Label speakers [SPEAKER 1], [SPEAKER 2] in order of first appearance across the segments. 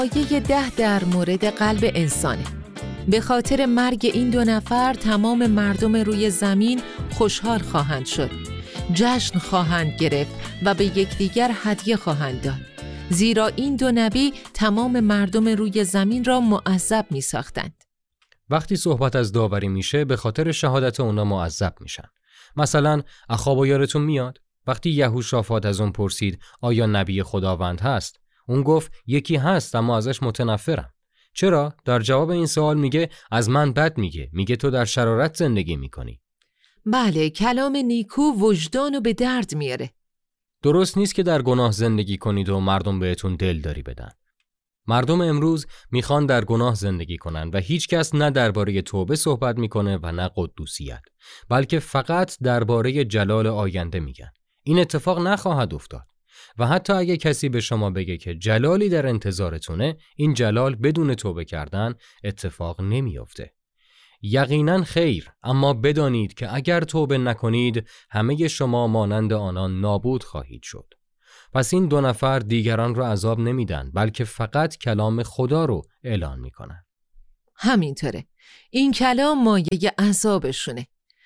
[SPEAKER 1] آیه 10 در مورد قلب انسانه. به خاطر مرگ این دو نفر تمام مردم روی زمین خوشحال خواهند شد، جشن خواهند گرفت و به یکدیگر هدیه خواهند داد، زیرا این دو نبی تمام مردم روی زمین را معذب می ساختند.
[SPEAKER 2] وقتی صحبت از داوری میشه به خاطر شهادت اونا معذب میشن. مثلا اخاب یارتون میاد؟ وقتی یهوشافاط از اون پرسید آیا نبی خداوند هست؟ اون گفت یکی هست اما ازش متنفرم. چرا؟ در جواب این سوال میگه از من بد میگه تو در شرارت زندگی میکنی.
[SPEAKER 1] بله، کلام نیکو وجدانو به درد میاره.
[SPEAKER 2] درست نیست که در گناه زندگی کنید و مردم بهتون دلداری بدن. مردم امروز میخوان در گناه زندگی کنن و هیچ کس نه درباره توبه صحبت میکنه و نه قدوسیت، بلکه فقط درباره جلال آینده میگن. این اتفاق نخواهد افتاد. و حتی اگه کسی به شما بگه که جلالی در انتظارتونه، این جلال بدون توبه کردن اتفاق نمیافته. یقینا خیر، اما بدانید که اگر توبه نکنید همه شما مانند آنان نابود خواهید شد. پس این دو نفر دیگران رو عذاب نمیدن، بلکه فقط کلام خدا رو اعلان میکنن.
[SPEAKER 1] همینطوره. این کلام مایه عذابشونه.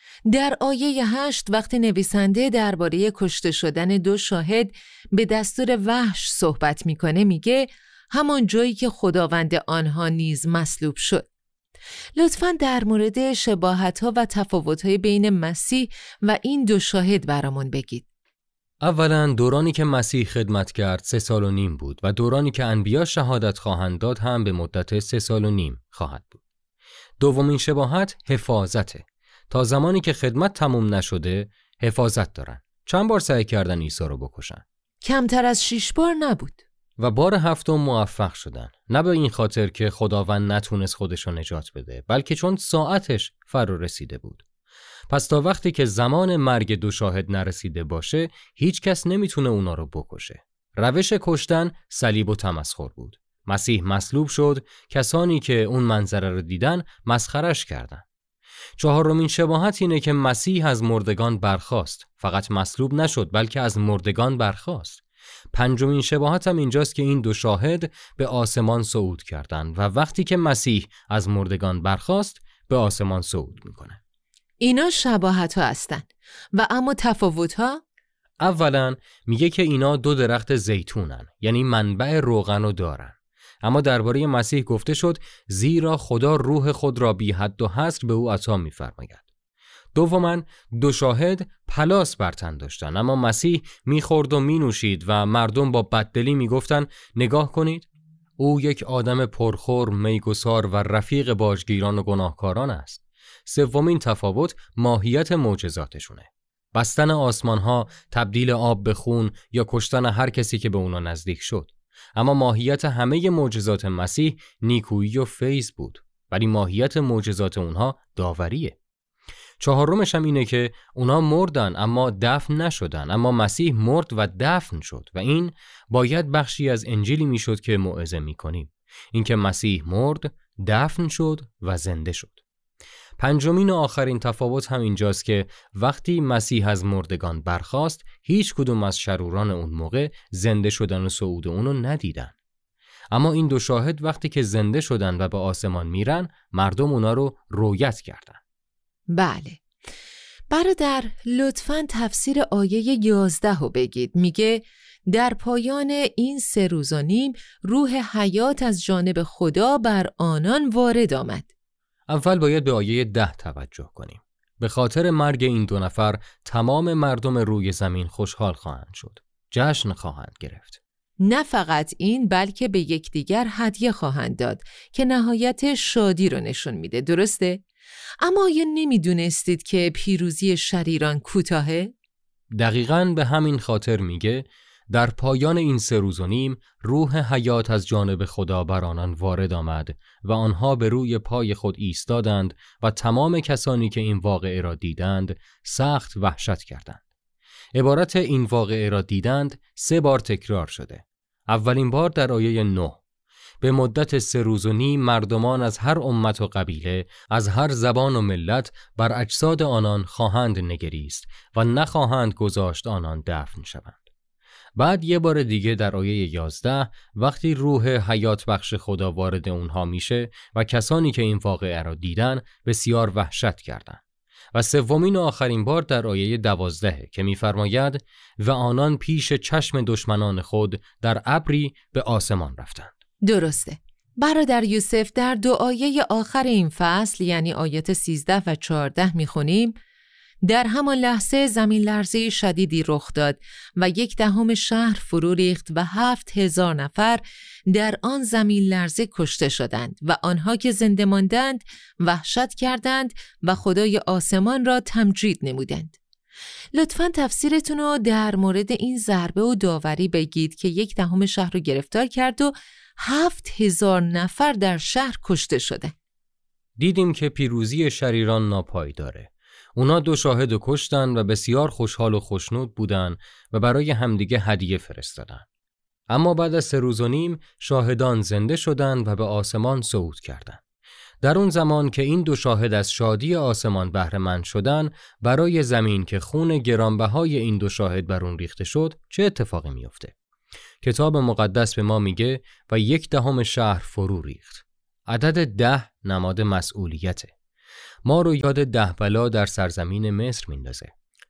[SPEAKER 1] در آیه 8 وقتی نویسنده درباره کشته شدن دو شاهد به دستور وحش صحبت میکنه میگه همان جایی که خداوند آنها نیز مصلوب شد. لطفاً در مورد شباهت‌ها و تفاوت‌های بین مسیح و این دو شاهد برامون بگید.
[SPEAKER 2] اولا دورانی که مسیح خدمت کرد 3 سال و نیم بود و دورانی که انبیا شهادت خواهند داد هم به مدت 3 سال و نیم خواهد بود. دومین شباهت حفاظته. تا زمانی که خدمت تموم نشده حفاظت دارن. چند بار سعی کردن عیسی رو بکشن؟
[SPEAKER 1] کمتر از 6 بار نبود.
[SPEAKER 2] و بار 7 موفق شدن. نه به این خاطر که خداوند نتونست خودشو نجات بده، بلکه چون ساعتش فرا رسیده بود. پس تا وقتی که زمان مرگ دو شاهد نرسیده باشه، هیچ کس نمیتونه اونا رو بکشه. روش کشتن صلیب و تمسخر بود. مسیح مصلوب شد، کسانی که اون منظره رو دیدن مسخرش کردن. چهارمین شباهت اینه که مسیح از مردگان برخاست. فقط مصلوب نشد، بلکه از مردگان برخاست. پنجمین شباهت هم اینجاست که این دو شاهد به آسمان صعود کردند و وقتی که مسیح از مردگان برخاست به آسمان صعود میکنه.
[SPEAKER 1] اینا شباهت ها هستن و اما تفاوت ها؟
[SPEAKER 2] اولا میگه که اینا 2 درخت زیتونن، یعنی منبع روغن رو دارن. اما درباره مسیح گفته شد زیرا خدا روح خود را بی حد و حصر به او عطا می‌فرماید. دوما 2 شاهد پلاس بر تن داشتن، اما مسیح می‌خورد و می‌نوشید و مردم با بددلی می‌گفتن نگاه کنید او یک آدم پرخور، میگسار و رفیق باجگیران و گناهکاران است. سومین تفاوت ماهیت معجزاتشونه. بستن آسمان‌ها، تبدیل آب به خون یا کشتن هر کسی که به اونا نزدیک شد. اما ماهیت همه معجزات مسیح نیکویی و فیض بود، ولی ماهیت معجزات اونها داوریه. چهارمش هم اینه که اونا مردن اما دفن نشدن، اما مسیح مرد و دفن شد و این باید بخشی از انجیلی میشد که موعظه میکنیم. این که مسیح مرد، دفن شد و زنده شد. پنجمین و آخرین تفاوت هم اینجاست که وقتی مسیح از مردگان برخاست، هیچ کدوم از شروران اون موقع زنده شدن و صعود اونو ندیدن. اما این 2 شاهد وقتی که زنده شدن و به آسمان میرن، مردم اونا رو رؤیت کردن.
[SPEAKER 1] بله. برادر لطفاً تفسیر آیه 11 رو بگید. میگه در پایان این 3 روز و نیم روح حیات از جانب خدا بر آنان وارد آمد.
[SPEAKER 2] اول باید به آیه 10 توجه کنیم. به خاطر مرگ این 2 نفر تمام مردم روی زمین خوشحال خواهند شد. جشن خواهند گرفت.
[SPEAKER 1] نه فقط این، بلکه به یکدیگر هدیه خواهند داد که نهایت شادی رو نشون میده. درسته؟ اما آیا نمیدونستید که پیروزی شریران کوتاهه؟
[SPEAKER 2] دقیقاً به همین خاطر میگه در پایان این 3 روز و نیم روح حیات از جانب خدا بر آنان وارد آمد و آنها به روی پای خود ایستادند و تمام کسانی که این واقعه را دیدند سخت وحشت کردند. عبارت این واقعه را دیدند 3 بار تکرار شده. اولین بار در آیه 9 به مدت 3 روز و نیم مردمان از هر امت و قبیله، از هر زبان و ملت بر اجساد آنان خواهند نگریست و نخواهند گذاشت آنان دفن شوند. بعد یه بار دیگه در آیه 11 وقتی روح حیات بخش خدا وارد اونها میشه و کسانی که این واقعه را دیدن بسیار وحشت کردند. و سومین و آخرین بار در آیه 12 که می‌فرماید و آنان پیش چشم دشمنان خود در ابری به آسمان رفتند.
[SPEAKER 1] درسته. برادر یوسف در دو آیه آخر این فصل یعنی آیات 13 و 14 می‌خونیم در همان لحظه زمین لرزه شدیدی رخ داد و 1/10 شهر فرو ریخت و 7,000 نفر در آن زمین لرزه کشته شدند و آنها که زنده ماندند وحشت کردند و خدای آسمان را تمجید نمودند. لطفاً تفسیرتون رو در مورد این ضربه و داوری بگید که 1/10 شهر رو گرفتار کرد و 7,000 نفر در شهر کشته شدند.
[SPEAKER 2] دیدیم که پیروزی شریران ناپایداره. اونا 2 شاهد رو کشتن و بسیار خوشحال و خوشنود بودن و برای همدیگه هدیه فرستادن. اما بعد از 3 روز و نیم شاهدان زنده شدند و به آسمان صعود کردند. در اون زمان که این 2 شاهد از شادی آسمان بهره مند شدن، برای زمین که خون گرانبهای این 2 شاهد بر اون ریخته شد، چه اتفاقی میفته؟ کتاب مقدس به ما میگه و 1/10 شهر فرو ریخت. عدد 10 نماد مسئولیته. ما رو یاد 10 بلا در سرزمین مصر میندازه.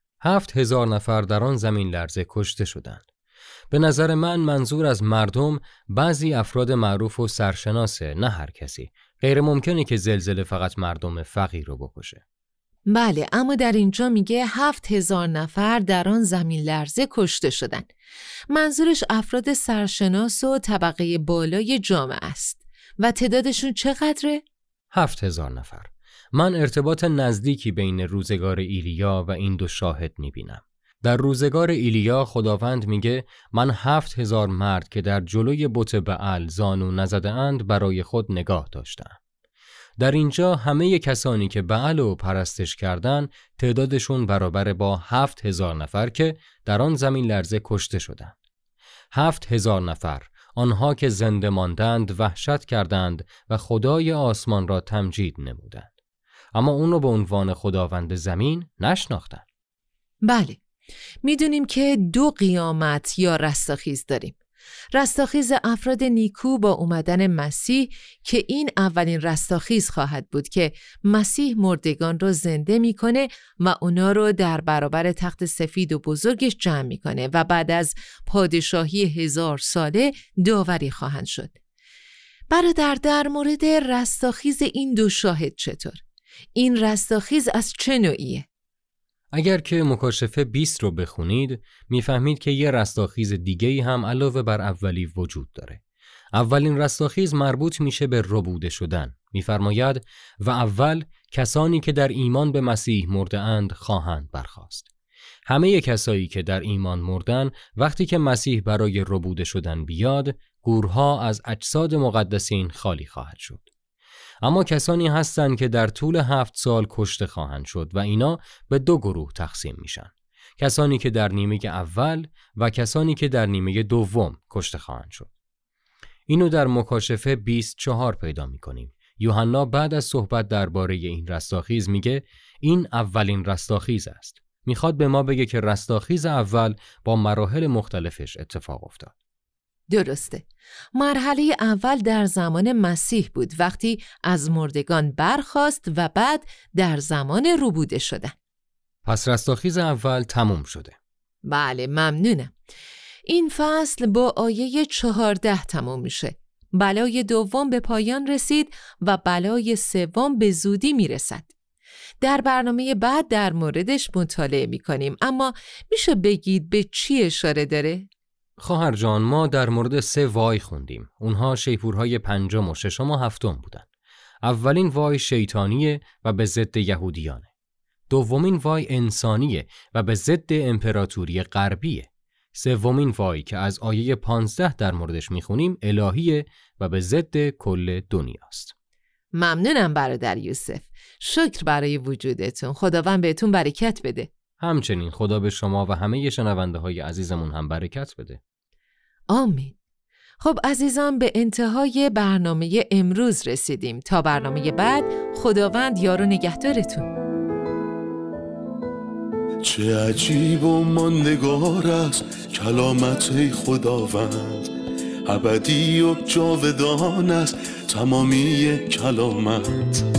[SPEAKER 2] 7,000 نفر در آن زمین لرزه کشته شدند. به نظر من منظور از مردم بعضی افراد معروف و سرشناسه، نه هر کسی. غیر ممکنه که زلزله فقط مردم فقیر رو بکشه.
[SPEAKER 1] بله، اما در اینجا میگه 7,000 نفر در آن زمین لرزه کشته شدند. منظورش افراد سرشناس و طبقه بالای جامعه است. و تعدادشون چقدره؟
[SPEAKER 2] 7,000 نفر. من ارتباط نزدیکی بین روزگار ایلیا و این 2 شاهد میبینم. در روزگار ایلیا خداوند میگه من 7,000 مرد که در جلوی بت بعل زانو نزده اند برای خود نگاه داشتم. در اینجا همه کسانی که بعل رو پرستش کردن تعدادشون برابر با 7,000 نفر که در آن زمین لرزه کشته شدند. 7,000 نفر، آنها که زنده ماندند وحشت کردند و خدای آسمان را تمجید نمودند. اما اون رو به عنوان خداوند زمین نشناختند.
[SPEAKER 1] بله، میدونیم که 2 قیامت یا رستاخیز داریم. رستاخیز افراد نیکو با اومدن مسیح که این اولین رستاخیز خواهد بود که مسیح مردگان رو زنده میکنه و اونا رو در برابر تخت سفید و بزرگش جمع میکنه و بعد از پادشاهی 1000 ساله داوری خواهند شد. برادر، در مورد رستاخیز این 2 شاهد چطور؟ این رستاخیز از چه نوعیه؟
[SPEAKER 2] اگر که مکاشفه 20 رو بخونید میفهمید که یه رستاخیز دیگه‌ای هم علاوه بر اولی وجود داره. اولین رستاخیز مربوط میشه به ربوده شدن. میفرماید و اول کسانی که در ایمان به مسیح مرده اند خواهند برخاست. همه کسایی که در ایمان مردن وقتی که مسیح برای ربوده شدن بیاد، گورها از اجساد مقدسین خالی خواهد شد. اما کسانی هستند که در طول 7 سال کشته خواهند شد و اینا به 2 گروه تقسیم میشن. کسانی که در نیمه اول و کسانی که در نیمه دوم کشته خواهند شد. اینو در مکاشفه 24 پیدا میکنیم. یوحنا بعد از صحبت درباره این رستاخیز میگه این اولین رستاخیز است. میخواد به ما بگه که رستاخیز اول با مراحل مختلفش اتفاق افتاد.
[SPEAKER 1] درسته. مرحله اول در زمان مسیح بود وقتی از مردگان برخاست و بعد در زمان ربوده شدن.
[SPEAKER 2] پس رستاخیز اول تموم شده.
[SPEAKER 1] بله، ممنونم. این فصل با آیه 14 تموم میشه. بلای دوم به پایان رسید و بلای سوم به زودی میرسد. در برنامه بعد در موردش مطالعه میکنیم، اما میشه بگید به چی اشاره داره؟
[SPEAKER 2] خواهر جان، ما در مورد 3 وای خوندیم. اونها شیپورهای 5 و 6 و 7 بودن. اولین وای شیطانیه و به ضد یهودیانه. دومین وای انسانیه و به ضد امپراتوری غربیه. سومین وای که از آیه 15 در موردش میخونیم الهیه و به ضد کل دنیاست.
[SPEAKER 1] ممنونم برادر یوسف. شکر برای وجودتون. خداوند بهتون برکت بده.
[SPEAKER 2] همچنین خدا به شما و همه شنونده های عزیزمون هم برکت بده.
[SPEAKER 1] آمین. خب عزیزان، به انتهای برنامه امروز رسیدیم. تا برنامه بعد، خداوند یار و نگهدارتون.
[SPEAKER 3] چه عجیب و ماندگار است کلامت ای خداوند، ابدی و جاودان است تمامی کلامت.